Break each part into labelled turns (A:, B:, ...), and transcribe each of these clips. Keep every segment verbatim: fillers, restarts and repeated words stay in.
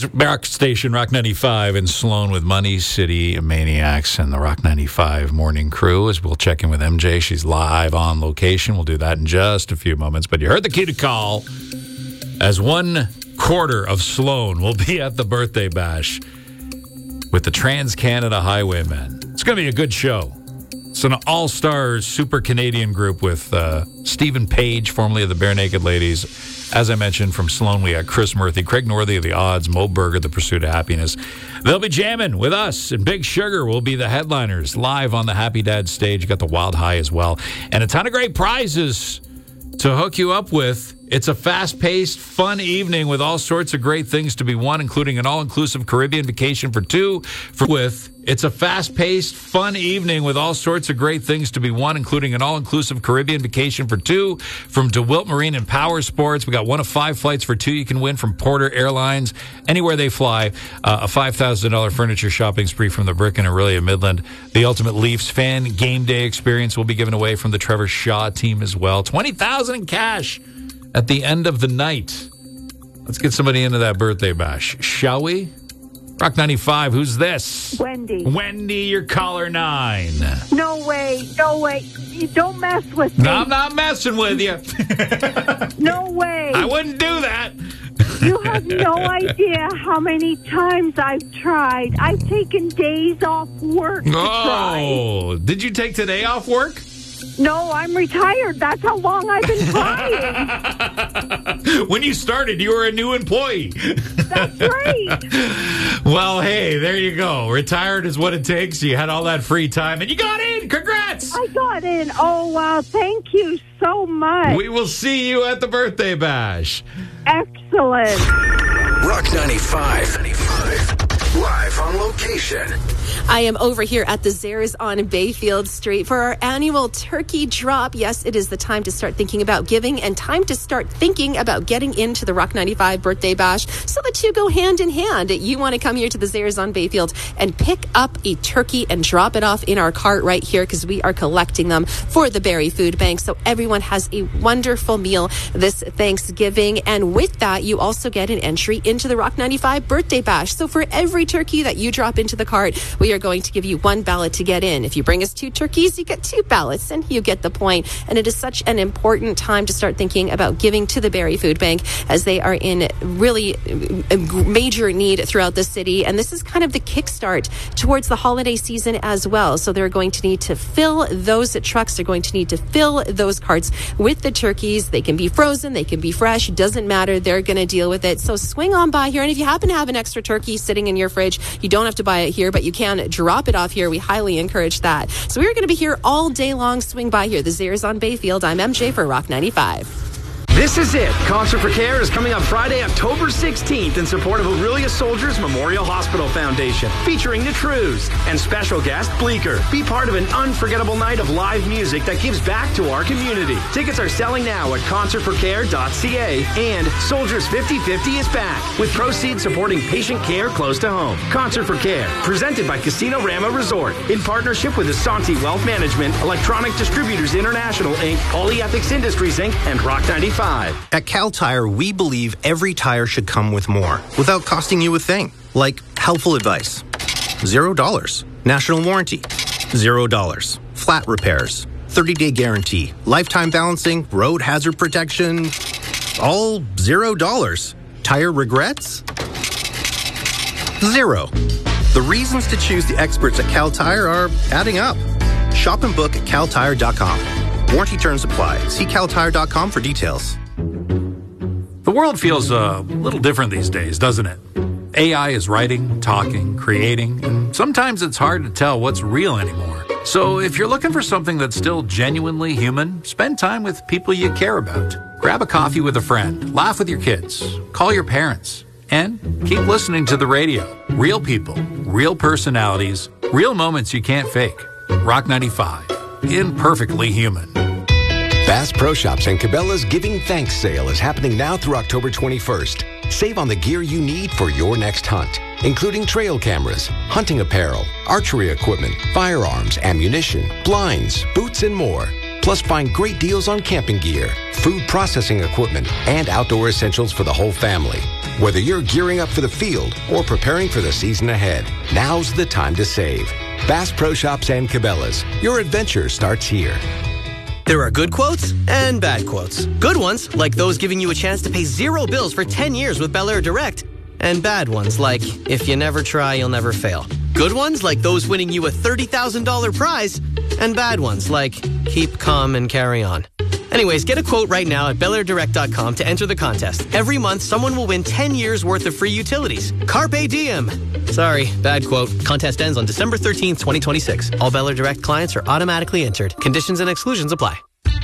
A: Rock Station, Rock ninety-five in Sloan with Money City Maniacs and the Rock ninety-five morning crew. As we'll check in with M J. She's live on location. We'll do that in just a few moments. But you heard the key to call, as one quarter of Sloan will be at the birthday bash with the Trans-Canada Highwaymen. It's going to be a good show. It's an all-star super Canadian group with uh, Stephen Page, formerly of the Bare Naked Ladies. As I mentioned, from Sloan, we got Chris Murphy, Craig Northey of The Odds, Mo Berger, The Pursuit of Happiness. They'll be jamming with us, and Big Sugar will be the headliners live on the Happy Dad stage. You got the Wild High as well. And a ton of great prizes to hook you up with. It's a fast-paced, fun evening with all sorts of great things to be won, including an all-inclusive Caribbean vacation for two. For with It's a fast-paced, fun evening with all sorts of great things to be won, including an all-inclusive Caribbean vacation for two from DeWilt Marine and Power Sports. We got one of five flights for two you can win from Porter Airlines. Anywhere they fly, uh, a five thousand dollars furniture shopping spree from the Brick in Aurelia Midland. The Ultimate Leafs fan game day experience will be given away from the Trevor Shaw team as well. twenty thousand dollars in cash at the end of the night. Let's get somebody into that birthday bash, shall we? Rock ninety-five, who's this?
B: Wendy.
A: Wendy, you're caller nine.
B: No way, no way. You don't mess with me.
A: No, I'm not messing with you.
B: No way.
A: I wouldn't do that.
B: You have no idea how many times I've tried. I've taken days off work to try.
A: Oh, did you take today off work?
B: No, I'm retired. That's how long I've been trying.
A: When you started, you were a new employee.
B: That's right.
A: Well, hey, there you go. Retired is what it takes. You had all that free time, and you got in. Congrats.
B: I got in. Oh, wow. Thank you so much.
A: We will see you at the birthday bash.
B: Excellent.
C: Rock ninety-five. Live on location.
D: I am over here at the Zares on Bayfield Street for our annual turkey drop. Yes, it is the time to start thinking about giving and time to start thinking about getting into the Rock ninety-five birthday bash so the two go hand in hand. You want to come here to the Zares on Bayfield and pick up a turkey and drop it off in our cart right here because we are collecting them for the Barrie Food Bank. So everyone has a wonderful meal this Thanksgiving. And with that, you also get an entry into the Rock ninety-five birthday bash. So for every turkey that you drop into the cart, we are going to give you one ballot to get in. If you bring us two turkeys, you get two ballots, and you get the point. And it is such an important time to start thinking about giving to the Barrie Food Bank as they are in really major need throughout the city. And this is kind of the kickstart towards the holiday season as well. So they're going to need to fill those trucks. They're going to need to fill those carts with the turkeys. They can be frozen. They can be fresh. It doesn't matter. They're going to deal with it. So swing on by here. And if you happen to have an extra turkey sitting in your fridge, you don't have to buy it here, but you can drop it off here. We highly encourage that. So we're going to be here all day long. Swing by here. The Zares on Bayfield. I'm M J for Rock ninety-five.
E: This is it. Concert for Care is coming up Friday, October sixteenth in support of Aurelia Soldiers Memorial Hospital Foundation, featuring the Trews and special guest Bleecker. Be part of an unforgettable night of live music that gives back to our community. Tickets are selling now at concert for care dot c a, and Soldiers fifty fifty is back with proceeds supporting patient care close to home. Concert for Care, presented by Casino Rama Resort in partnership with Asante Wealth Management, Electronic Distributors International, Incorporated, Polyethics Industries, Incorporated, and Rock ninety-five.
F: At Cal Tire, we believe every tire should come with more without costing you a thing. Like helpful advice, zero dollars. National warranty, zero dollars. Flat repairs, thirty-day guarantee. Lifetime balancing, road hazard protection, all zero dollars. Tire regrets? Zero. The reasons to choose the experts at Cal Tire are adding up. Shop and book at cal tire dot com. Warranty terms apply. See cal tire dot com for details.
A: The world feels a little different these days, doesn't it? A I is writing, talking, creating, and sometimes it's hard to tell what's real anymore. So if you're looking for something that's still genuinely human, spend time with people you care about. Grab a coffee with a friend, laugh with your kids, call your parents, and keep listening to the radio. Real people, real personalities, real moments you can't fake. Rock ninety-five, imperfectly human.
C: Bass Pro Shops and Cabela's Giving Thanks sale is happening now through October twenty-first. Save on the gear you need for your next hunt, including trail cameras, hunting apparel, archery equipment, firearms, ammunition, blinds, boots, and more. Plus, find great deals on camping gear, food processing equipment, and outdoor essentials for the whole family. Whether you're gearing up for the field or preparing for the season ahead, now's the time to save. Bass Pro Shops and Cabela's. Your adventure starts here.
F: There are good quotes and bad quotes. Good ones, like those giving you a chance to pay zero bills for ten years with Bel Air Direct. And bad ones, like, if you never try, you'll never fail. Good ones, like those winning you a thirty thousand dollars prize. And bad ones, like, keep calm and carry on. Anyways, get a quote right now at Bel Air Direct dot com to enter the contest. Every month, someone will win ten years worth of free utilities. Carpe diem. Sorry, bad quote. Contest ends on December thirteenth, twenty twenty-six. All Bel Air Direct clients are automatically entered. Conditions and exclusions apply.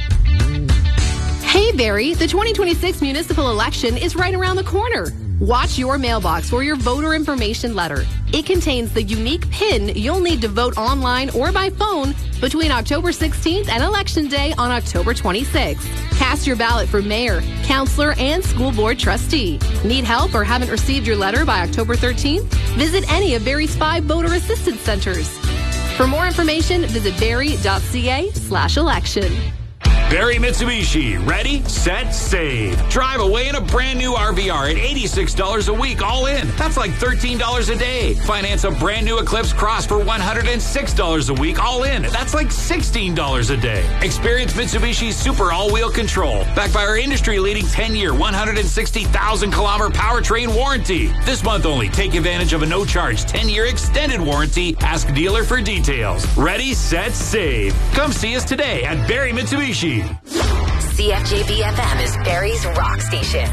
D: Hey, Barry, the twenty twenty-six municipal election is right around the corner. Watch your mailbox for your voter information letter. It contains the unique PIN you'll need to vote online or by phone between October sixteenth and Election Day on October twenty-sixth. Cast your ballot for mayor, councilor, and school board trustee. Need help or haven't received your letter by October thirteenth? Visit any of Barry's five voter assistance centers. For more information, visit barry.ca slash election.
A: Barry Mitsubishi. Ready, set, save. Drive away in a brand new R V R at eighty-six dollars a week all in. That's like thirteen dollars a day. Finance a brand new Eclipse Cross for one hundred six dollars a week all in. That's like sixteen dollars a day. Experience Mitsubishi's super all-wheel control. Backed by our industry-leading ten-year, one hundred sixty thousand kilometer powertrain warranty. This month only, take advantage of a no-charge ten-year extended warranty. Ask dealer for details. Ready, set, save. Come see us today at Barry Mitsubishi.
G: C F J B F M is Barry's rock station.